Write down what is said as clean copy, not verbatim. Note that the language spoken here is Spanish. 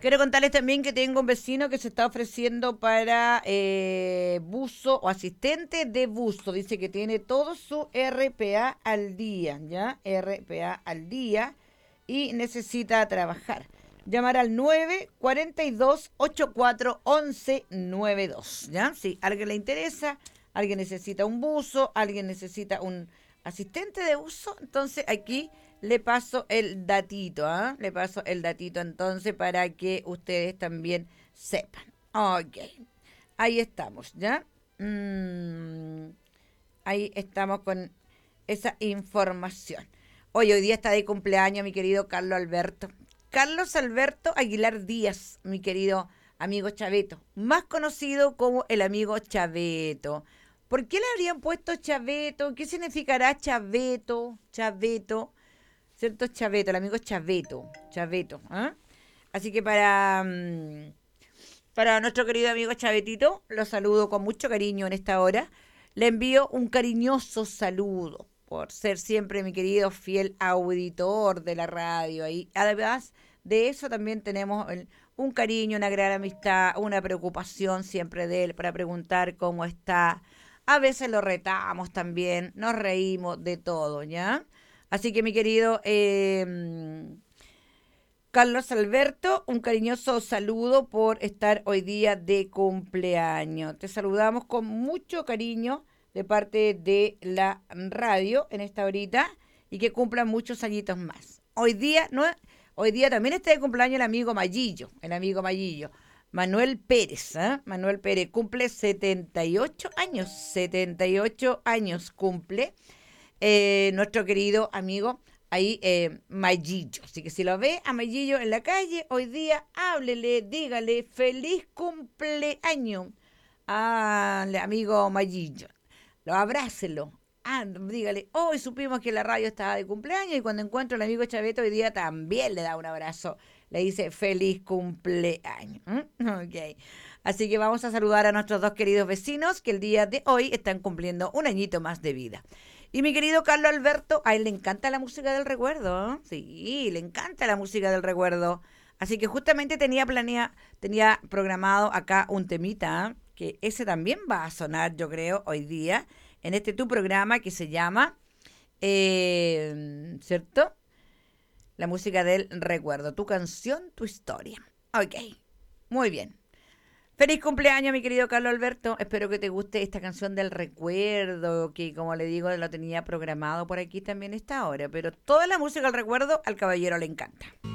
Quiero contarles también que tengo un vecino que se está ofreciendo para buzo o asistente de buzo. Dice que tiene todo su RPA al día, ¿ya? RPA al día y necesita trabajar. Llamar al 942-84-1192, ¿ya? Si alguien le interesa, alguien necesita un buzo, alguien necesita un asistente de buzo, entonces aquí le paso el datito, ¿ah? Le paso el datito entonces para que ustedes también sepan. Ok, ahí estamos, ¿ya? Ahí estamos con esa información. Hoy día está de cumpleaños mi querido Carlos Alberto. Carlos Alberto Aguilar Díaz, mi querido amigo Chaveto, más conocido como el amigo Chaveto. ¿Por qué le habrían puesto Chaveto? ¿Qué significará Chaveto? Chaveto. ¿Cierto? Chaveto, el amigo Chaveto. Chaveto. ¿Ah? Así que para nuestro querido amigo Chavetito, lo saludo con mucho cariño en esta hora. Le envío un cariñoso saludo por ser siempre mi querido fiel auditor de la radio. Y además de eso también tenemos un cariño, una gran amistad, una preocupación siempre de él para preguntar cómo está. A veces lo retamos también, nos reímos de todo, ¿ya? Así que mi querido Carlos Alberto, un cariñoso saludo por estar hoy día de cumpleaños. Te saludamos con mucho cariño de parte de la radio en esta horita y que cumplan muchos añitos más. Hoy día, no, hoy día también está de cumpleaños el amigo Mayillo. Manuel Pérez, ¿eh? Manuel Pérez cumple 78 años cumple nuestro querido amigo ahí Mayillo. Así que si lo ve a Mayillo en la calle hoy día, háblele, dígale feliz cumpleaños al amigo Mayillo. Lo abrácelo. Dígale, hoy supimos que la radio estaba de cumpleaños y cuando encuentro al amigo Chaveto hoy día también le da un abrazo. Le dice feliz cumpleaños. Ok. Así que vamos a saludar a nuestros dos queridos vecinos que el día de hoy están cumpliendo un añito más de vida. Y mi querido Carlos Alberto, a él le encanta la música del recuerdo. Sí, le encanta la música del recuerdo. Así que justamente tenía programado acá un temita, que ese también va a sonar, yo creo, hoy día, en este tu programa que se llama, ¿cierto? La música del recuerdo, tu canción, tu historia. Ok, muy bien. Feliz cumpleaños, mi querido Carlos Alberto. Espero que te guste esta canción del recuerdo, que como le digo, lo tenía programado por aquí también esta hora. Pero toda la música del recuerdo al caballero le encanta.